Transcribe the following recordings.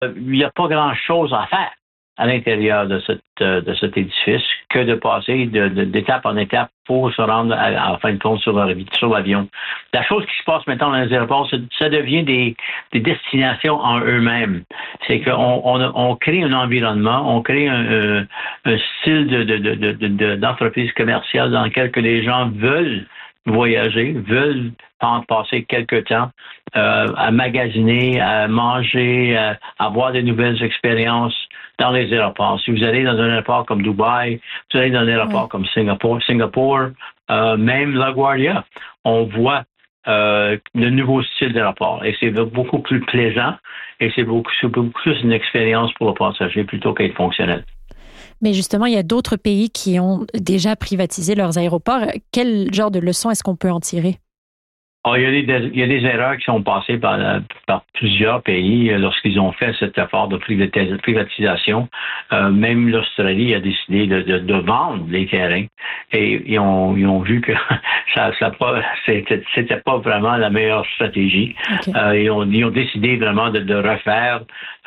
il n'y a pas grand-chose à faire à l'intérieur de cet édifice que de passer d'étape en étape pour se rendre en fin de compte sur l'avion. La chose qui se passe maintenant dans les aéroports, ça devient des destinations en eux-mêmes. C'est qu'on crée un environnement, on crée un style d'entreprise commerciale dans lequel que les gens veulent voyager, veulent passer quelques temps à magasiner, à manger, à avoir de nouvelles expériences dans les aéroports. Si vous allez dans un aéroport comme Dubaï, vous allez dans un aéroport comme Singapour, même LaGuardia, on voit le nouveau style d'aéroport. Et c'est beaucoup plus plaisant et c'est beaucoup plus une expérience pour le passager plutôt qu'être fonctionnel. Mais justement, il y a d'autres pays qui ont déjà privatisé leurs aéroports. Quel genre de leçons est-ce qu'on peut en tirer? Il y a des erreurs qui sont passées par plusieurs pays lorsqu'ils ont fait cet effort de privatisation. Même l'Australie a décidé de vendre les terrains et ils ont vu que c'était pas vraiment la meilleure stratégie. Okay. Ils ont décidé vraiment de refaire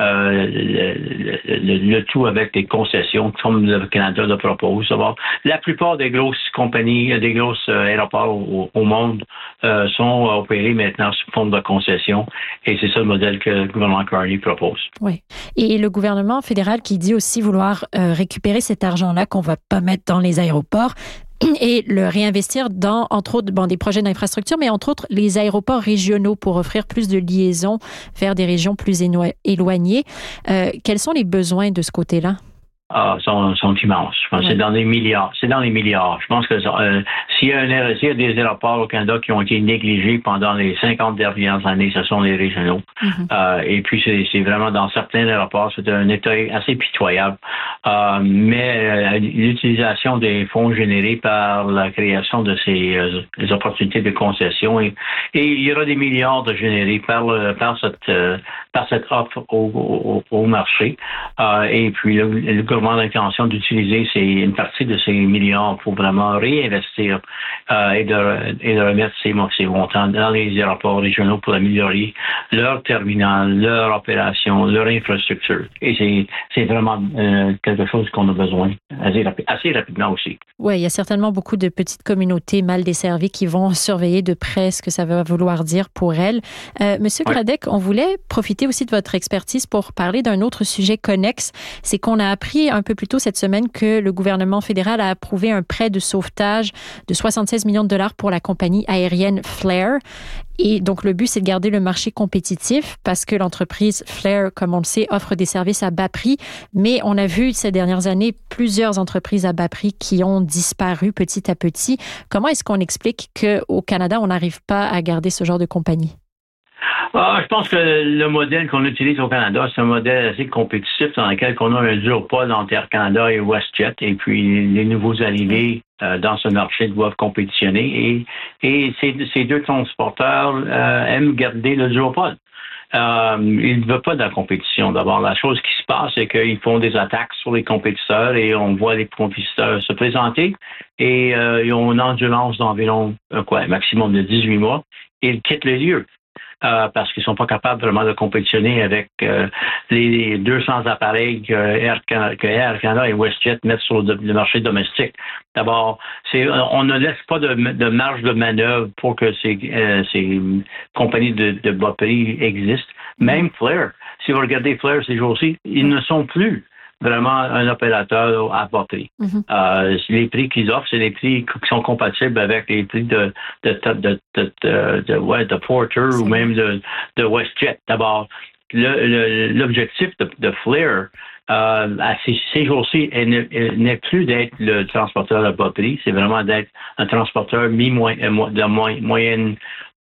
le tout avec des concessions comme le Canada le propose. La plupart des grosses compagnies, des grosses aéroports au monde sont opérés maintenant sous forme de concession et c'est ça le modèle que le gouvernement Carney propose. Oui. Et le gouvernement fédéral qui dit aussi vouloir récupérer cet argent-là qu'on ne va pas mettre dans les aéroports et le réinvestir dans, entre autres, des projets d'infrastructure, mais entre autres, les aéroports régionaux pour offrir plus de liaisons vers des régions plus éloignées. Quels sont les besoins de ce côté-là? Sont immenses. Je pense que c'est dans les milliards. Je pense que s'il y a des aéroports au Canada qui ont été négligés pendant les 50 dernières années, ce sont les régionaux. Mm-hmm. Et puis, c'est vraiment dans certains aéroports, c'est un état assez pitoyable. Mais l'utilisation des fonds générés par la création de ces opportunités de concession, et il y aura des milliards de générés par cette offre au marché. Et puis, le gouvernement a l'intention d'utiliser une partie de ces milliards pour vraiment réinvestir et de remettre ces montants dans les aéroports régionaux pour améliorer leur terminal, leur opération, leur infrastructure. Et c'est vraiment quelque chose qu'on a besoin assez rapidement aussi. Oui, il y a certainement beaucoup de petites communautés mal desservies qui vont surveiller de près ce que ça va vouloir dire pour elles. Monsieur Gradec, on voulait profiter aussi de votre expertise pour parler d'un autre sujet connexe. C'est qu'on a appris un peu plus tôt cette semaine que le gouvernement fédéral a approuvé un prêt de sauvetage de 76 millions de dollars pour la compagnie aérienne Flair. Et donc, le but, c'est de garder le marché compétitif parce que l'entreprise Flair, comme on le sait, offre des services à bas prix. Mais on a vu ces dernières années plusieurs entreprises à bas prix qui ont disparu petit à petit. Comment est-ce qu'on explique qu'au Canada, on n'arrive pas à garder ce genre de compagnie? Je pense que le modèle qu'on utilise au Canada, c'est un modèle assez compétitif dans lequel on a un duopole entre Air Canada et WestJet, et puis les nouveaux arrivés dans ce marché doivent compétitionner. Et ces deux transporteurs aiment garder le duopole. Ils ne veulent pas de la compétition. D'abord, la chose qui se passe, c'est qu'ils font des attaques sur les compétiteurs et on voit les compétiteurs se présenter et ils ont une endurance d'environ un maximum de 18 mois et ils quittent les lieux. Parce qu'ils ne sont pas capables vraiment de compétitionner avec les 200 appareils que Air Canada et WestJet mettent sur le marché domestique. D'abord, on ne laisse pas de marge de manœuvre pour que ces compagnies de bas prix existent. Même Flair, si vous regardez Flair ces jours-ci, ils ne sont plus vraiment un opérateur à bas prix. Mm-hmm. Les prix qu'ils offrent, c'est les prix qui sont compatibles avec les prix de Porter ou même de WestJet. D'abord, l'objectif de Flair à ces jours-ci n'est plus d'être le transporteur à bas prix, c'est vraiment d'être un transporteur de moyen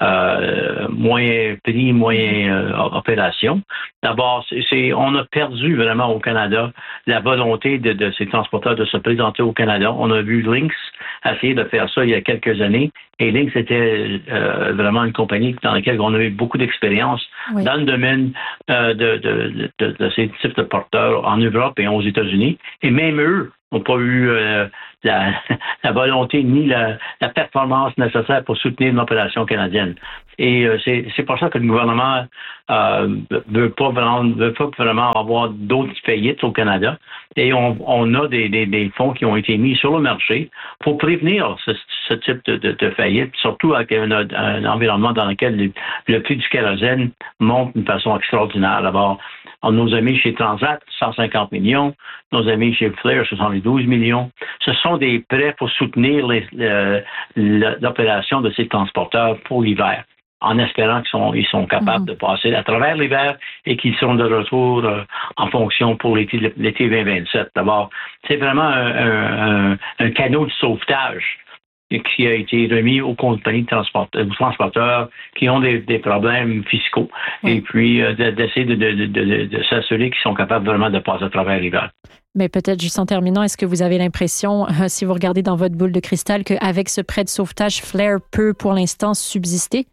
prix, moyen opération. D'abord, on a perdu vraiment au Canada la volonté de ces transporteurs de se présenter au Canada. On a vu Lynx essayer de faire ça il y a quelques années. Et Lynx était vraiment une compagnie dans laquelle on a eu beaucoup d'expérience dans le domaine de ces types de porteurs en Europe et aux États-Unis. Et même eux n'ont pas eu la volonté ni la performance nécessaire pour soutenir une opération canadienne. Et c'est pour ça que le gouvernement veut pas vraiment avoir d'autres faillites au Canada. Et on a des fonds qui ont été mis sur le marché pour prévenir ce type de faillite, surtout avec un environnement dans lequel le prix du kérosène monte d'une façon extraordinaire. D'abord, nos amis chez Transat, 150 millions. Nos amis chez Flair, 72 millions. Ce sont des prêts pour soutenir l'opération de ces transporteurs pour l'hiver, en espérant qu'ils sont capables de passer à travers l'hiver et qu'ils seront de retour en fonction pour l'été 2027. D'abord, c'est vraiment un canot de sauvetage qui a été remis aux compagnies de transporteurs qui ont des problèmes fiscaux, et puis d'essayer de s'assurer qu'ils sont capables vraiment de passer à travers l'hiver. Mais peut-être juste en terminant, est-ce que vous avez l'impression, si vous regardez dans votre boule de cristal, qu'avec ce prêt de sauvetage, Flair peut pour l'instant subsister?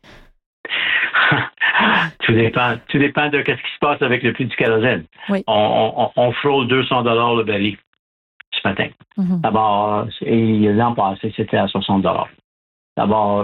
Tout dépend de ce qui se passe avec le prix du kérosène. Oui. On frôle 200 $ le baril ce matin. Mm-hmm. D'abord, l'an passé, c'était à 60 $. D'abord,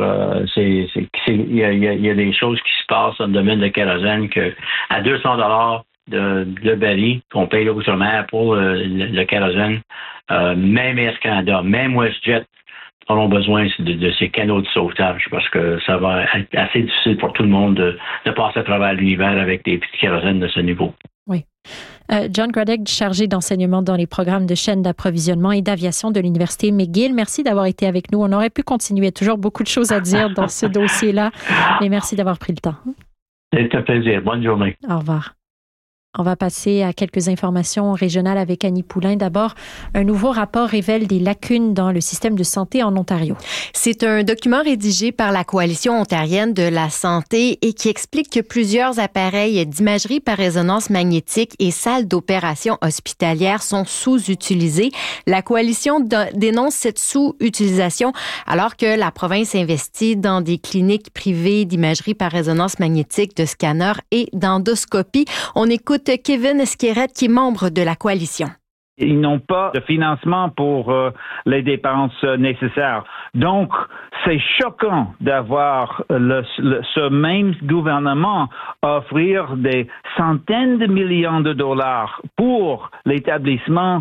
il y a des choses qui se passent dans le domaine de kérosène qu'à 200 $ de baril qu'on paye l'outre-mer pour le kérosène, même Air Canada, même WestJet auront besoin de ces canaux de sauvetage parce que ça va être assez difficile pour tout le monde de passer à travers l'hiver avec des petits kérosènes de ce niveau. Oui. John Gradek, chargé d'enseignement dans les programmes de chaîne d'approvisionnement et d'aviation de l'Université McGill, merci d'avoir été avec nous. On aurait pu continuer, il y a toujours beaucoup de choses à dire dans ce dossier-là, mais merci d'avoir pris le temps. C'est un plaisir. Bonne journée. Au revoir. On va passer à quelques informations régionales avec Annie Poulain. D'abord, un nouveau rapport révèle des lacunes dans le système de santé en Ontario. C'est un document rédigé par la Coalition ontarienne de la santé et qui explique que plusieurs appareils d'imagerie par résonance magnétique et salles d'opération hospitalières sont sous-utilisés. La Coalition dénonce cette sous-utilisation alors que la province investit dans des cliniques privées d'imagerie par résonance magnétique, de scanners et d'endoscopie. On écoute Kevin Esquerette, qui est membre de la coalition. Ils n'ont pas de financement pour les dépenses nécessaires. Donc, c'est choquant d'avoir ce même gouvernement offrir des centaines de millions de dollars pour l'établissement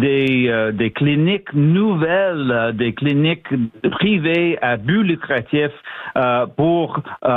des cliniques nouvelles, des cliniques privées à but lucratif pour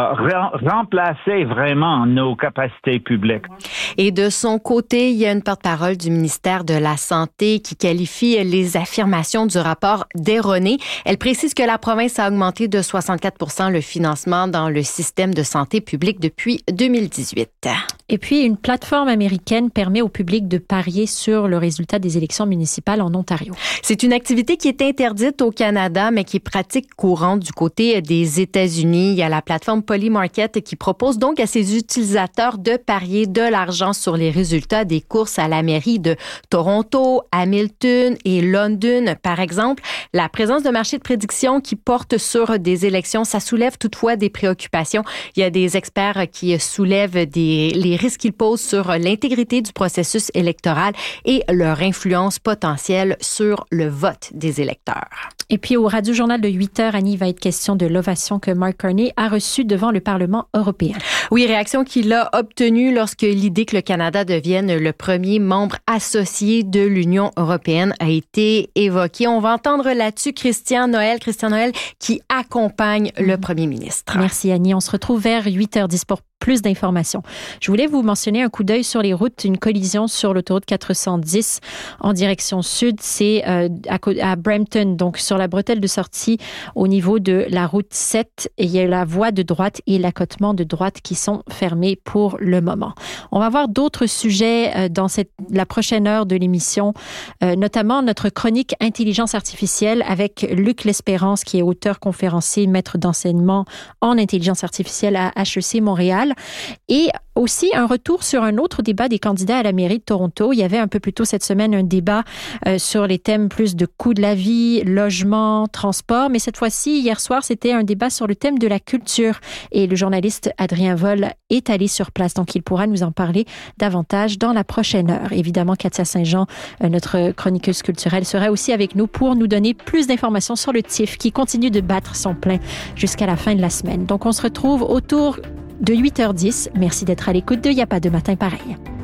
remplacer vraiment nos capacités publiques. Et de son côté, il y a une porte-parole du ministère de la Santé qui qualifie les affirmations du rapport d'erronées. Elle précise que la province a augmenté de 64 % le financement dans le système de santé publique depuis 2018. Et puis, une plateforme américaine permet au public de parier sur le résultat des élections municipales en Ontario. C'est une activité qui est interdite au Canada, mais qui est pratique courante du côté des États-Unis. Il y a la plateforme Polymarket qui propose donc à ses utilisateurs de parier de l'argent sur les résultats des courses à la mairie de Toronto, Hamilton et London, par exemple. La présence de marchés de prédiction qui portent sur des élections, ça soulève toutefois des préoccupations. Il y a des experts qui soulèvent les risques qu'ils posent sur l'intégrité du processus électoral et leur influence potentielle sur le vote des électeurs. Et puis au Radio-Journal de 8h, Annie, va être question de l'ovation que Mark Carney a reçue devant le Parlement européen. Oui, réaction qu'il a obtenue lorsque l'idée que le Canada devienne le premier membre associé de l'Union européenne a été évoquée. On va entendre là-dessus Christian Noël qui accompagne le premier ministre. Merci Annie. On se retrouve vers 8h10 pour plus d'informations. Je voulais vous mentionner un coup d'œil sur les routes, une collision sur l'autoroute 410 en direction sud. C'est à Brampton, donc sur la bretelle de sortie au niveau de la route 7. Et il y a la voie de droite et l'accotement de droite qui sont fermés pour le moment. On va voir d'autres sujets dans la prochaine heure de l'émission, notamment notre chronique Intelligence artificielle avec Luc L'Espérance, qui est auteur, conférencier, maître d'enseignement en intelligence artificielle à HEC Montréal. Et aussi un retour sur un autre débat des candidats à la mairie de Toronto. Il y avait un peu plus tôt cette semaine un débat sur les thèmes plus de coût de la vie, logement, transport. Mais cette fois-ci, hier soir, c'était un débat sur le thème de la culture. Et le journaliste Adrien Vol est allé sur place. Donc, il pourra nous en parler davantage dans la prochaine heure. Évidemment, Katia Saint-Jean, notre chroniqueuse culturelle, sera aussi avec nous pour nous donner plus d'informations sur le TIFF qui continue de battre son plein jusqu'à la fin de la semaine. Donc, on se retrouve autour de 8h10. Merci d'être à l'écoute de Y a pas de matin pareil.